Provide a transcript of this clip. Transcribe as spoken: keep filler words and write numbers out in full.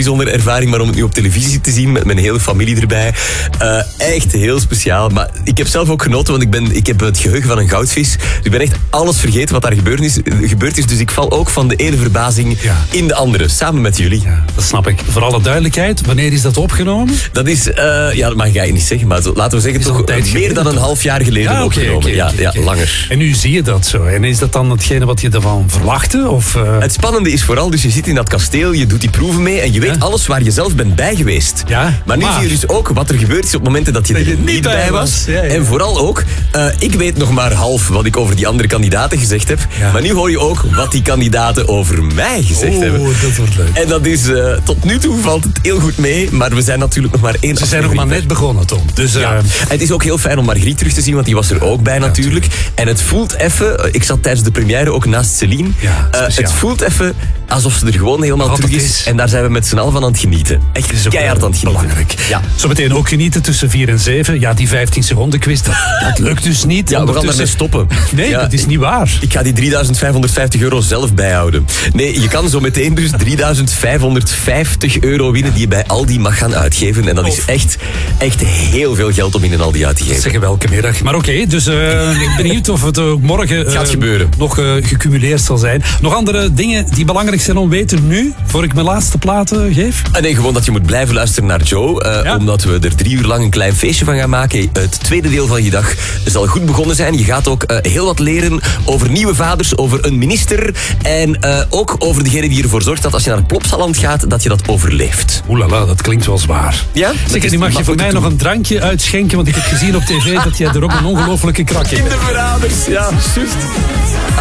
bijzondere ervaring, maar om het nu op televisie te zien met mijn hele familie erbij, uh, echt heel speciaal. Maar ik heb zelf ook genoten, want ik, ben, ik heb het geheugen van een goudvis. Dus ik ben echt alles vergeten wat daar gebeurd is. Gebeurd is dus ik val ook van de ene verbazing ja. in de andere, samen met jullie. Ja, dat snap ik. Voor alle duidelijkheid, wanneer is dat opgenomen? Dat is, uh, ja, dat mag ik niet zeggen, maar laten we zeggen toch meer geleden, dan een half jaar geleden ja, okay, opgenomen. Okay, ja, okay, ja okay. langer. En nu zie je dat zo. En is dat dan hetgene wat je ervan verwachtte? Of, uh... Het spannende is vooral, dus je zit in dat kasteel, je doet die proeven mee en je weet ja. alles waar je zelf bent bij geweest. Ja, maar nu maar. zie je dus ook wat er gebeurd is op momenten dat je dat er je niet bij was. was. Ja, ja. En vooral ook, uh, ik weet nog maar half wat ik over die andere kandidaten gezegd heb. Ja. Maar nu hoor je ook wat die kandidaten over mij gezegd oh, hebben. Dat wordt leuk. En dat is, uh, tot nu toe valt het heel goed mee, maar we zijn natuurlijk nog maar één Ze zijn nog maar net begonnen, Tom. Dus, uh... ja. Het is ook heel fijn om Margriet terug te zien, want die was er ook bij natuurlijk. Ja, en het voelt even, ik zat tijdens de première ook naast Celine. Ja, uh, het voelt even alsof ze er gewoon helemaal Wat terug is. is. En daar zijn we met z'n allen van aan het genieten. Echt keihard aan het genieten. Belangrijk. Ja. Zometeen ook genieten tussen vier en zeven. Ja, die vijftien seconden quiz, dat, dat lukt dus niet. Ja, we gaan daarmee stoppen. Nee, ja, dat is niet waar. Ik, ik ga die drieduizend vijfhonderdvijftig euro zelf bijhouden. Nee, je kan zo meteen dus drieduizend vijfhonderdvijftig euro winnen die je bij Aldi mag gaan uitgeven. En dat is echt, echt heel veel geld om in een Aldi uit te geven. Zeggen welke middag. Maar oké, okay, dus uh, ik ben benieuwd of het uh, morgen uh, gaat gebeuren. nog uh, gecumuleerd zal zijn. Nog andere dingen die belangrijk zijn om weten nu, voor ik mijn laatste platen geef? Uh, nee, gewoon dat je moet blijven luisteren naar Joe. Uh, ja? Omdat we er drie uur lang een klein feestje van gaan maken. Het tweede deel van je dag zal goed begonnen zijn. Je gaat ook uh, heel wat leren over nieuwe vaders, over een minister. En uh, ook over degene die ervoor zorgt dat als je naar Plopsaland gaat, dat je dat overleeft. Oelala, dat klinkt wel zwaar. Ja? Zeker, die mag je voor mij nog een drankje uitschenken, want ik heb gezien op tv dat jij er ook een ongelofelijke krak in hebt. Kinderverraders, ja, juist.